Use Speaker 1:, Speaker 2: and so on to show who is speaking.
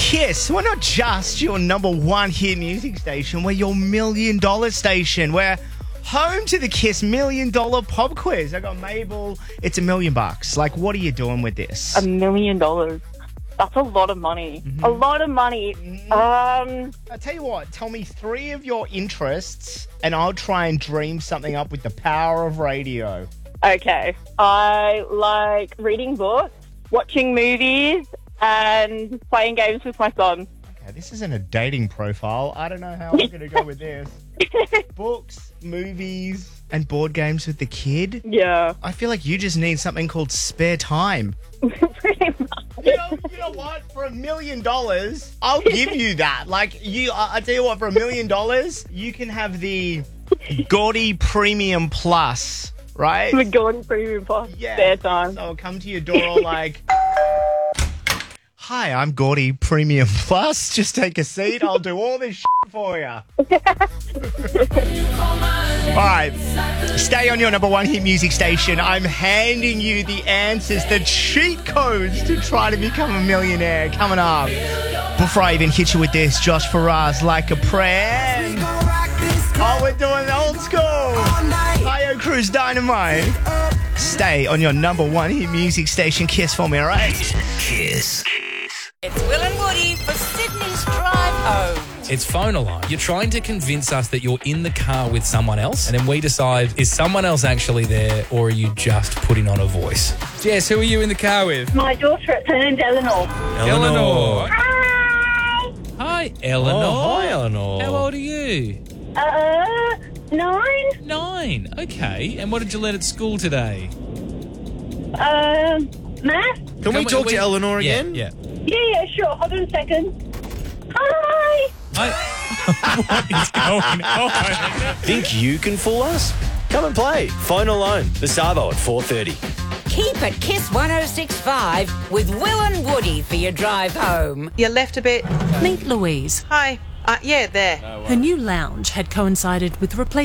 Speaker 1: Kiss, we're not just your number one hit music station, we're your $1 million station. We're home to the Kiss $1 million pop quiz. I got Mabel. It's $1 million. Like, what are you doing with this?
Speaker 2: $1 million. That's a lot of money. A lot of money.
Speaker 1: I'll tell you what, tell me 3 of your interests and I'll try and dream something up with the power of radio.
Speaker 2: Okay. I like reading books, watching movies, and playing games with my son.
Speaker 1: Okay, this isn't a dating profile. I don't know how I'm going to go with this. Books, movies, and board games with the kid?
Speaker 2: Yeah.
Speaker 1: I feel like you just need something called spare time.
Speaker 2: Pretty much.
Speaker 1: You know what? For $1 million, I'll give you that. Like, I tell you what, for $1 million, you can have the Gaudy Premium Plus, right?
Speaker 2: The Gaudy Premium Plus.
Speaker 1: Yeah.
Speaker 2: Spare time.
Speaker 1: So I'll come to your door all like, hi, I'm Gaudy Premium Plus. Just take a seat. I'll do all this shit for you. All right. Stay on your number one hit music station. I'm handing you the answers, the cheat codes to try to become a millionaire coming up. Before I even hit you with this, Josh Faraz, Like a Prayer. Oh, we're doing old school. Hi-Yo Cruise Dynamite. Stay on your number one hit music station. Kiss for me, all right?
Speaker 3: Kiss.
Speaker 4: It's Will and Woody for Sydney's Drive Home.
Speaker 5: It's Phone Alarm. You're trying to convince us that you're in the car with someone else, and then we decide, is someone else actually there, or are you just putting on a voice? Jess, who are you in the car with?
Speaker 2: My daughter, her name's Eleanor.
Speaker 5: Eleanor.
Speaker 2: Hi.
Speaker 5: Hi, Eleanor.
Speaker 3: Oh, hi, Eleanor.
Speaker 5: How old are you?
Speaker 2: 9.
Speaker 5: 9. Okay. And what did you learn at school today?
Speaker 2: Math?
Speaker 3: Can we talk to Eleanor again?
Speaker 5: Yeah.
Speaker 2: Yeah, sure. Hold on a second. Hi.
Speaker 5: What is going on?
Speaker 3: Think you can fool us? Come and play. Phone Alone. The Savo at 4:30.
Speaker 4: Keep it Kiss 106.5 with Will and Woody for your drive home.
Speaker 6: You left a bit.
Speaker 7: Meet Louise.
Speaker 6: Hi. Yeah, there.
Speaker 7: Her new lounge had coincided with replacement